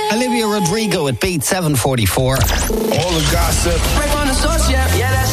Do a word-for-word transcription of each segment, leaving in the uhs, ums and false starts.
Olivia Rodrigo at Beat seven forty-four. All the gossip. Right on the source, yeah, yeah, that's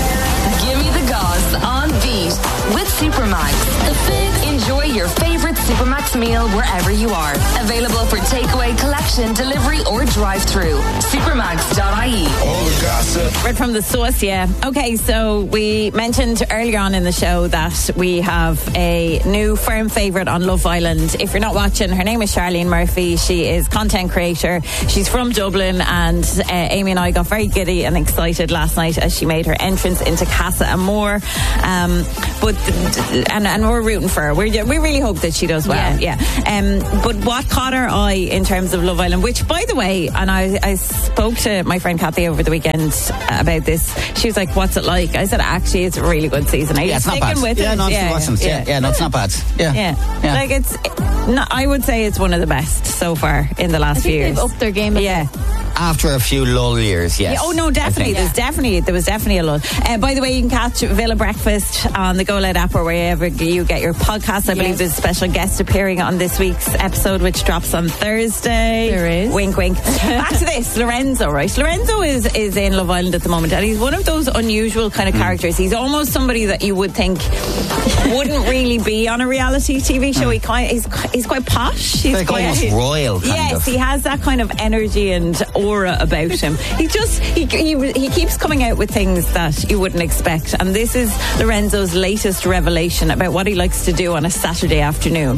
it. Give me the goss on Beat with Supermax. The Fix. Enjoy your favorite Supermax meal wherever you are. Available for takeaway, collection, delivery, or drive-through. Supermax dot I E. All the gossip. Right from the source, yeah. Okay, so we mentioned earlier on in the show that we have a new firm favourite on Love Island. If you're not watching, her name is Charlene Murphy. She is content creator. She's from Dublin, and uh, Amy and I got very giddy and excited last night as she made her entrance into Casa Amor. Um, but and and we're rooting for her. We're, we really hope that she does well. Yeah. yeah. Um, but what caught her eye in terms of Love Island, which, by the way, and I, I spoke to my friend Kathy over the weekend about this. She was like, "What's it like?" I said, "Actually, it's a really good season. Are you Yeah, it's not sticking bad. with Yeah, it?" no, I'm still watching it. Yeah, yeah, no, it's not bad. Yeah. Yeah. Yeah. Like it's, no, I would say it's one of the best so far in the last I think few years. they've upped their game a Yeah. After a few lull years, yes. Yeah, oh no, definitely. I think. There's definitely there was definitely a lot. Uh, by the way, you can catch Villa Breakfast on the Go Loud app or wherever you get your podcasts. I believe Yes. there's a special guest appearing on this week's episode, which drops on Thursday. There is. Wink, wink. Back to this, Lorenzo. Right, Lorenzo is is in Love Island at the moment, and he's one of those unusual kind of characters. He's almost somebody that you would think wouldn't really be on a reality T V show. He kind he's he's quite posh. He's Like quite, almost royal, kind yes, of. he has that kind of energy and aura about him. He just he, he he keeps coming out with things that you wouldn't expect, and this is Lorenzo's latest revelation about what he likes to do on a Saturday afternoon.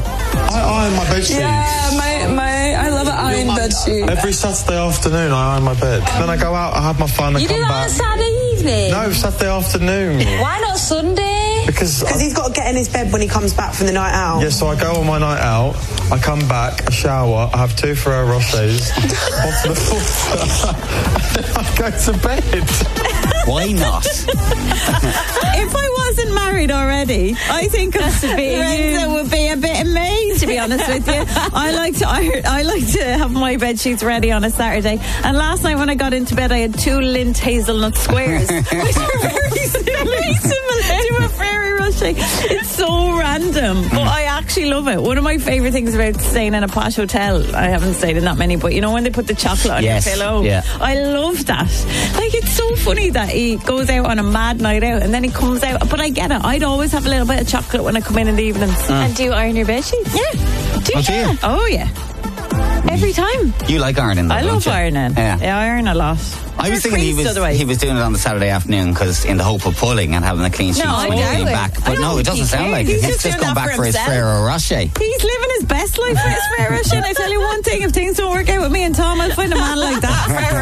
I iron my bed sheets. Yeah, my, my, I love an iron bed sheet. Every Saturday afternoon, I iron my bed. Then I go out, I have my fun, I You come do that on back. a Saturday evening? No, Saturday afternoon. Why not Sunday? Because Because he's got to get in his bed when he comes back from the night out. yeah, so I go on my night out, I come back, I shower, I have two Ferrero Rochers, onto the floor, and then I go to bed. Why not? If I wasn't married already, I think Lorenzo would be a bit amazed, to be honest with you. I like to I, I like to have my bed sheets ready on a Saturday. And last night when I got into bed, I had two Lindt hazelnut squares, which are very similar, very similar to a Ferrero Rocher. It's so random, but I actually love it. One of my favourite things about staying in a posh hotel, I haven't stayed in that many, but you know when they put the chocolate on Yes, your pillow? yeah. I love that. Like, it's so funny that he goes out on a mad night out and then he comes out. But I get it. I'd always have a little bit of chocolate when I come in in the evenings. And do you iron your bed sheets? Yeah. Do Oh, do you? you? Oh, yeah. Every time. You like ironing, though, I don't love you? ironing. Yeah. Yeah, I iron a lot. I was They're thinking he creased was otherwise. he was doing it on the Saturday afternoon because in the hope of pulling and having a clean sheet No, I when he doubt came it. back. I But don't no, it think he doesn't sound cares. like it. He's He's just just doing gone that back for for his himself. Ferrero Rocher. He's living his best life for his Ferrero Rocher. And I tell you one thing, if things don't work out with me and Tom, I'll find a man like that. Ferrero